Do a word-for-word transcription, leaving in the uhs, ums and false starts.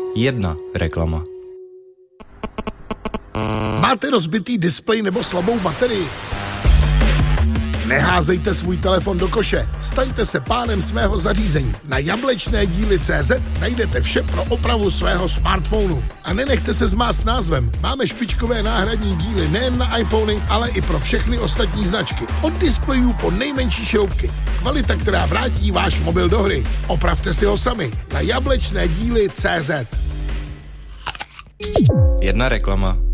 Jedna reklama. Máte rozbitý displej nebo slabou baterii? Neházejte svůj telefon do koše, staňte se pánem svého zařízení. Na jablečné díly tečka cé zet najdete vše pro opravu svého smartphonu. A nenechte se zmást názvem. Máme špičkové náhradní díly nejen na iPhony, ale i pro všechny ostatní značky. Od displejů po nejmenší šroubky. Kvalita, která vrátí váš mobil do hry. Opravte si ho sami na jablečné díly tečka cé zet. Jedna reklama.